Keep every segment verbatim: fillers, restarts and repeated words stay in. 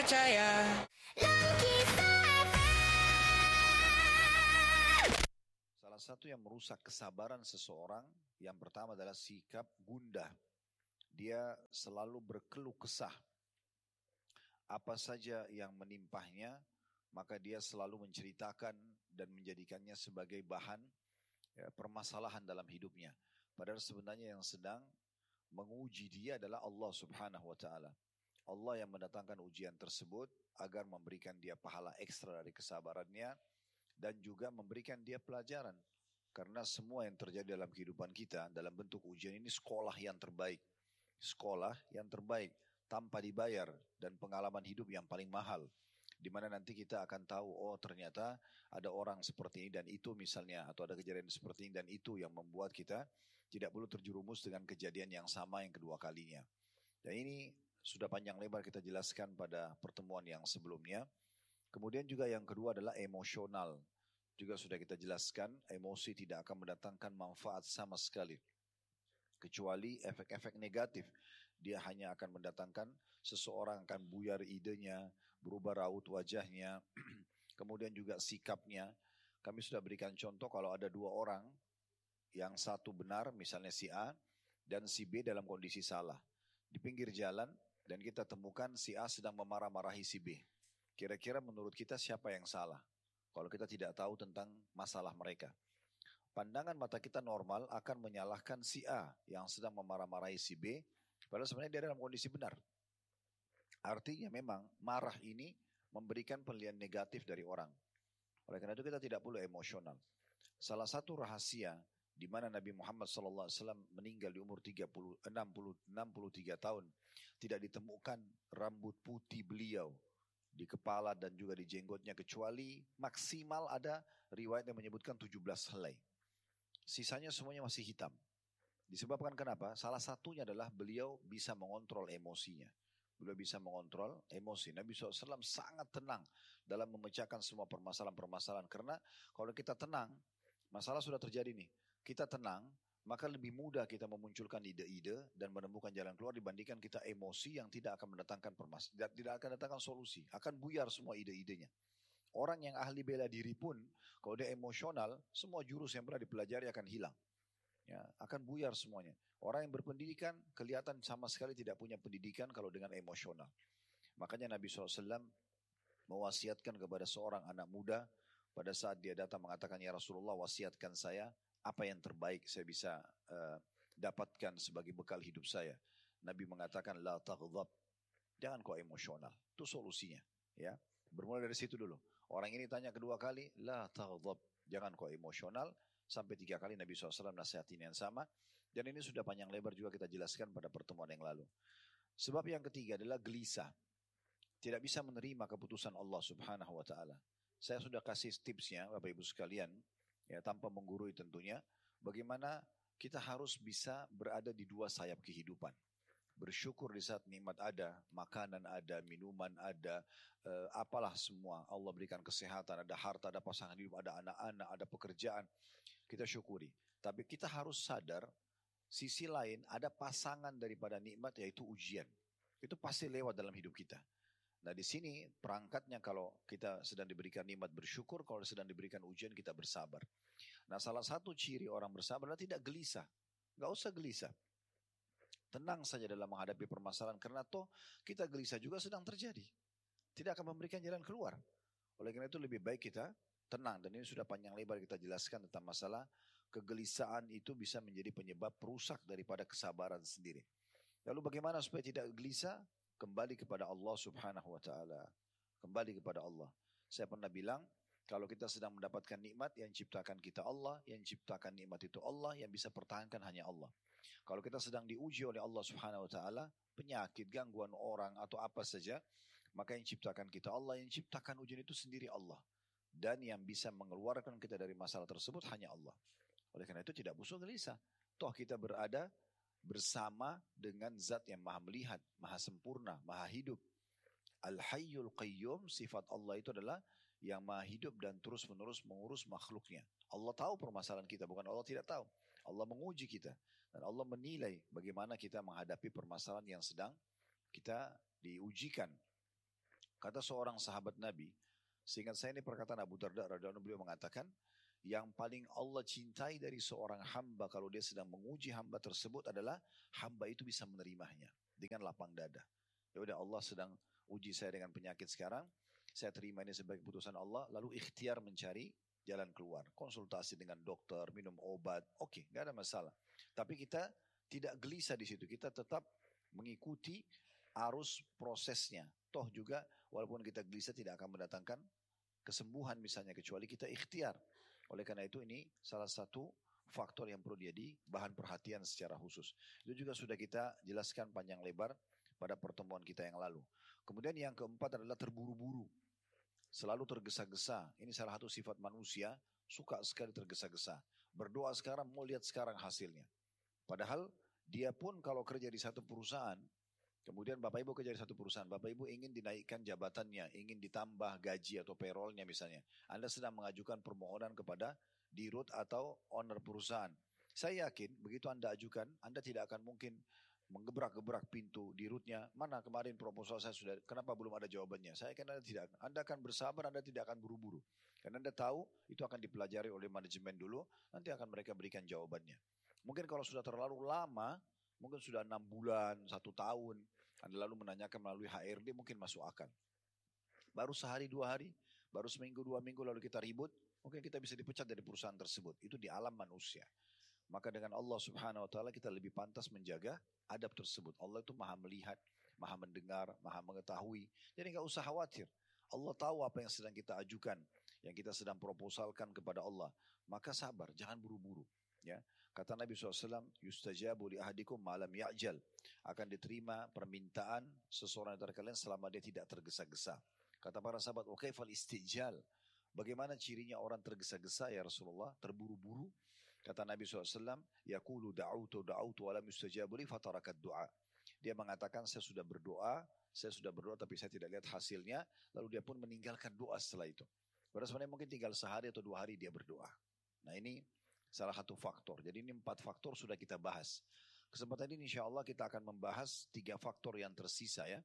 percaya. Salah satu yang merusak kesabaran seseorang, yang pertama adalah sikap gundah. Dia selalu berkeluh kesah. Apa saja yang menimpahnya, maka dia selalu menceritakan dan menjadikannya sebagai bahan ya, permasalahan dalam hidupnya. Padahal sebenarnya yang sedang menguji dia adalah Allah Subhanahu wa taala. Allah yang mendatangkan ujian tersebut agar memberikan dia pahala ekstra dari kesabarannya dan juga memberikan dia pelajaran. Karena semua yang terjadi dalam kehidupan kita dalam bentuk ujian ini sekolah yang terbaik. Sekolah yang terbaik tanpa dibayar dan pengalaman hidup yang paling mahal. Di mana nanti kita akan tahu, oh ternyata ada orang seperti ini dan itu misalnya, atau ada kejadian seperti ini dan itu yang membuat kita tidak perlu terjerumus dengan kejadian yang sama yang kedua kalinya. Dan ini sudah panjang lebar kita jelaskan pada pertemuan yang sebelumnya. Kemudian juga yang kedua adalah emosional. Juga sudah kita jelaskan, emosi tidak akan mendatangkan manfaat sama sekali. Kecuali efek-efek negatif. Dia hanya akan mendatangkan seseorang akan buyar idenya, berubah raut wajahnya, kemudian juga sikapnya. Kami sudah berikan contoh kalau ada dua orang, yang satu benar misalnya si A, dan si B dalam kondisi salah. Di pinggir jalan dan kita temukan si A sedang memarah-marahi si B. Kira-kira menurut kita siapa yang salah? Kalau kita tidak tahu tentang masalah mereka. Pandangan mata kita normal akan menyalahkan si A yang sedang memarah-marahi si B, padahal sebenarnya dia dalam kondisi benar. Artinya memang marah ini memberikan penilaian negatif dari orang. Oleh karena itu kita tidak perlu emosional. Salah satu rahasia di mana Nabi Muhammad shallallahu alaihi wasallam meninggal di umur tiga puluh, enam puluh, enam puluh tiga tahun. Tidak ditemukan rambut putih beliau di kepala dan juga di jenggotnya, kecuali maksimal ada riwayat yang menyebutkan tujuh belas helai. Sisanya semuanya masih hitam. Disebabkan kenapa? Salah satunya adalah beliau bisa mengontrol emosinya. Beliau bisa mengontrol emosi. Nabi shallallahu alaihi wasallam sangat tenang dalam memecahkan semua permasalahan-permasalahan. Karena kalau kita tenang, masalah sudah terjadi nih. Kita tenang, maka lebih mudah kita memunculkan ide-ide dan menemukan jalan keluar dibandingkan kita emosi yang tidak akan mendatangkan permasalahan, tidak akan mendatangkan solusi. Akan buyar semua ide-idenya. Orang yang ahli bela diri pun, kalau dia emosional, semua jurus yang pernah dipelajari akan hilang. Ya, akan buyar semuanya. Orang yang berpendidikan kelihatan sama sekali tidak punya pendidikan kalau dengan emosional. Makanya Nabi shallallahu alaihi wasallam mewasiatkan kepada seorang anak muda pada saat dia datang mengatakan, ya Rasulullah, wasiatkan saya apa yang terbaik saya bisa uh, dapatkan sebagai bekal hidup saya. Nabi mengatakan, la taghdab, jangan kau emosional. Itu solusinya. Ya, bermula dari situ dulu. Orang ini tanya kedua kali, la taghdab, jangan kau emosional. Sampai tiga kali Nabi shallallahu alaihi wasallam nasihatin yang sama. Dan ini sudah panjang lebar juga kita jelaskan pada pertemuan yang lalu. Sebab yang ketiga adalah gelisah. Tidak bisa menerima keputusan Allah Subhanahu wa ta'ala. Saya sudah kasih tipsnya Bapak Ibu sekalian, ya, tanpa menggurui tentunya, bagaimana kita harus bisa berada di dua sayap kehidupan. Bersyukur di saat nikmat ada, makanan ada, minuman ada, eh, apalah semua. Allah berikan kesehatan, ada harta, ada pasangan hidup, ada anak-anak, ada pekerjaan. Kita syukuri. Tapi kita harus sadar, sisi lain ada pasangan daripada nikmat yaitu ujian. Itu pasti lewat dalam hidup kita. Nah di sini perangkatnya kalau kita sedang diberikan nikmat bersyukur, kalau sedang diberikan ujian kita bersabar. Nah salah satu ciri orang bersabar adalah tidak gelisah. Gak usah gelisah. Tenang saja dalam menghadapi permasalahan, karena toh kita gelisah juga sedang terjadi. Tidak akan memberikan jalan keluar. Oleh karena itu lebih baik kita tenang. Dan ini sudah panjang lebar kita jelaskan tentang masalah kegelisahan itu bisa menjadi penyebab perusak daripada kesabaran sendiri. Lalu bagaimana supaya tidak gelisah? Kembali kepada Allah Subhanahu wa ta'ala. Kembali kepada Allah. Saya pernah bilang, kalau kita sedang mendapatkan nikmat, yang ciptakan kita Allah, yang ciptakan nikmat itu Allah, yang bisa pertahankan hanya Allah. Kalau kita sedang diuji oleh Allah Subhanahu wa ta'ala, penyakit, gangguan orang atau apa saja, maka yang ciptakan kita Allah, yang ciptakan ujian itu sendiri Allah. Dan yang bisa mengeluarkan kita dari masalah tersebut hanya Allah. Oleh karena itu tidak usah gelisah. Toh kita berada bersama dengan zat yang maha melihat, maha sempurna, maha hidup. Al-Hayyul Qayyum, sifat Allah itu adalah yang maha hidup dan terus menerus mengurus makhluknya. Allah tahu permasalahan kita, bukan Allah tidak tahu. Allah menguji kita. Dan Allah menilai bagaimana kita menghadapi permasalahan yang sedang kita diujikan. Kata seorang sahabat Nabi, seingat saya ini perkataan Abu Darda radhiyallahu anhu, beliau mengatakan, yang paling Allah cintai dari seorang hamba kalau dia sedang menguji hamba tersebut adalah hamba itu bisa menerimanya dengan lapang dada. Ya udah, Allah sedang uji saya dengan penyakit sekarang, saya terima ini sebagai keputusan Allah, lalu ikhtiar mencari jalan keluar, konsultasi dengan dokter, minum obat, oke, okay, nggak ada masalah. Tapi kita tidak gelisah di situ, kita tetap mengikuti arus prosesnya. Toh juga walaupun kita gelisah tidak akan mendatangkan kesembuhan misalnya, kecuali kita ikhtiar. Oleh karena itu ini salah satu faktor yang perlu jadi bahan perhatian secara khusus. Itu juga sudah kita jelaskan panjang lebar pada pertemuan kita yang lalu. Kemudian yang keempat adalah terburu-buru. Selalu tergesa-gesa. Ini salah satu sifat manusia, suka sekali tergesa-gesa. Berdoa sekarang, mau lihat sekarang hasilnya. Padahal dia pun kalau kerja di satu perusahaan, kemudian Bapak Ibu kerja di satu perusahaan, Bapak Ibu ingin dinaikkan jabatannya, ingin ditambah gaji atau payrollnya misalnya. Anda sedang mengajukan permohonan kepada dirut atau owner perusahaan. Saya yakin begitu Anda ajukan, Anda tidak akan mungkin menggebrak-gebrak pintu dirutnya. Mana kemarin proposal saya sudah, kenapa belum ada jawabannya? Saya yakin Anda tidak, Anda akan bersabar, Anda tidak akan buru-buru. Karena Anda tahu itu akan dipelajari oleh manajemen dulu, nanti akan mereka berikan jawabannya. Mungkin kalau sudah terlalu lama, mungkin sudah enam bulan, satu tahun, Anda lalu menanyakan melalui H R D, mungkin masuk akal. Baru sehari dua hari, baru seminggu dua minggu lalu kita ribut, mungkin kita bisa dipecat dari perusahaan tersebut. Itu di alam manusia. Maka dengan Allah subhanahu wa ta'ala kita lebih pantas menjaga adab tersebut. Allah itu maha melihat, maha mendengar, maha mengetahui. Jadi gak usah khawatir. Allah tahu apa yang sedang kita ajukan, yang kita sedang proposalkan kepada Allah. Maka sabar, jangan buru-buru. Ya, kata Nabi shallallahu alaihi wasallam, yustajabu li ahadikum malam ya'jal. Akan diterima permintaan seseorang dari kalian selama dia tidak tergesa-gesa. Kata para sahabat, wa kaifal istijal. Bagaimana cirinya orang tergesa-gesa ya Rasulullah, terburu-buru? Kata Nabi shallallahu alaihi wasallam, yaqulu da'autu da'autu wa lam yustajabu li fatarakat du'a. Dia mengatakan saya sudah berdoa, saya sudah berdoa tapi saya tidak lihat hasilnya, lalu dia pun meninggalkan doa setelah itu. Padahal sebenarnya mungkin tinggal sehari atau dua hari dia berdoa. Nah ini salah satu faktor. Jadi ini empat faktor sudah kita bahas. Kesempatan ini insya Allah kita akan membahas tiga faktor yang tersisa ya.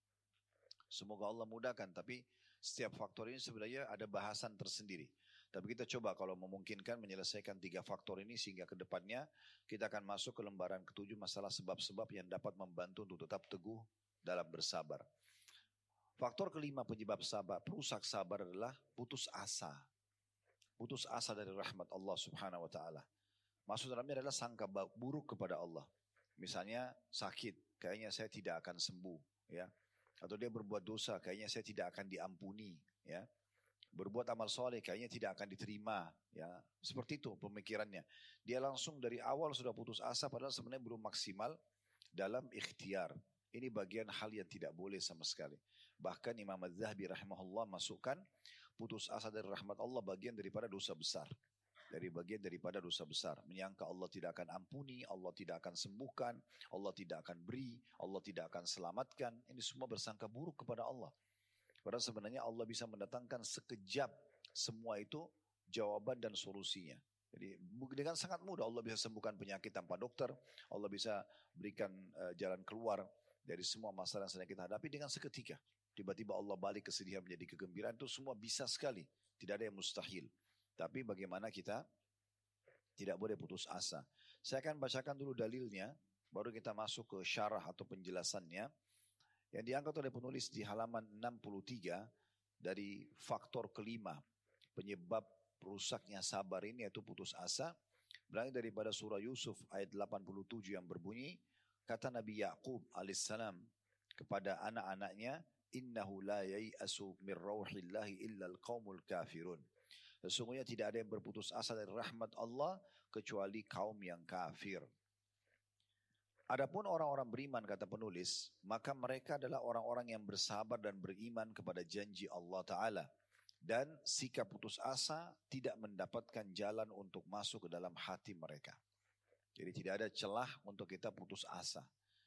Semoga Allah mudahkan, tapi setiap faktor ini sebenarnya ada bahasan tersendiri. Tapi kita coba kalau memungkinkan menyelesaikan tiga faktor ini sehingga ke depannya kita akan masuk ke lembaran ketujuh masalah sebab-sebab yang dapat membantu untuk tetap teguh dalam bersabar. Faktor kelima penyebab sabar, perusak sabar adalah putus asa. Putus asa dari rahmat Allah subhanahu wa ta'ala. Maksud dalamnya adalah sangka buruk kepada Allah. Misalnya sakit, kayaknya saya tidak akan sembuh. Ya. Atau dia berbuat dosa, kayaknya saya tidak akan diampuni. Ya. Berbuat amal soleh, kayaknya tidak akan diterima. Ya. Seperti itu pemikirannya. Dia langsung dari awal sudah putus asa, padahal sebenarnya belum maksimal dalam ikhtiar. Ini bagian hal yang tidak boleh sama sekali. Bahkan Imam Az-Zahabi rahimahullah masukkan putus asa dari rahmat Allah bagian daripada dosa besar. Dari bagian daripada dosa besar. Menyangka Allah tidak akan ampuni, Allah tidak akan sembuhkan, Allah tidak akan beri, Allah tidak akan selamatkan. Ini semua bersangka buruk kepada Allah. Padahal sebenarnya Allah bisa mendatangkan sekejap semua itu jawaban dan solusinya. Jadi dengan sangat mudah Allah bisa sembuhkan penyakit tanpa dokter. Allah bisa berikan uh, jalan keluar dari semua masalah yang sedang kita hadapi dengan seketika. Tiba-tiba Allah balik kesedihan menjadi kegembiraan, itu semua bisa sekali. Tidak ada yang mustahil. Tapi bagaimana kita tidak boleh putus asa. Saya akan bacakan dulu dalilnya, baru kita masuk ke syarah atau penjelasannya. Yang diangkat oleh penulis di halaman enam puluh tiga dari faktor kelima penyebab rusaknya sabar ini yaitu putus asa. Berangkat daripada surah Yusuf ayat delapan puluh tujuh yang berbunyi, kata Nabi Yaqub alaihissalam kepada anak-anaknya, innahu la yai'asu min rauhillahi illa al-qaumul kafirun. Sesungguhnya tidak ada yang berputus asa dari rahmat Allah kecuali kaum yang kafir. Adapun orang-orang beriman kata penulis, maka mereka adalah orang-orang yang bersabar dan beriman kepada janji Allah Ta'ala. Dan sikap putus asa tidak mendapatkan jalan untuk masuk ke dalam hati mereka. Jadi tidak ada celah untuk kita putus asa.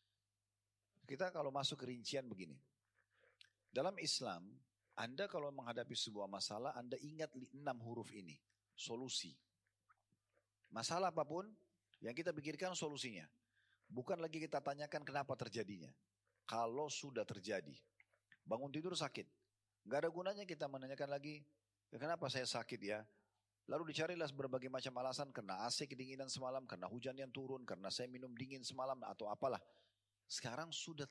Kita kalau masuk ke rincian begini. Dalam Islam, Anda kalau menghadapi sebuah masalah, Anda ingat enam huruf ini. Solusi. Masalah apapun, yang kita pikirkan solusinya. Bukan lagi kita tanyakan kenapa terjadinya. Kalau sudah terjadi. Bangun tidur sakit. Gak ada gunanya kita menanyakan lagi, ya kenapa saya sakit ya? Lalu dicarilah berbagai macam alasan, karena A C kedinginan semalam, karena hujan yang turun, karena saya minum dingin semalam, atau apalah. Sekarang sudah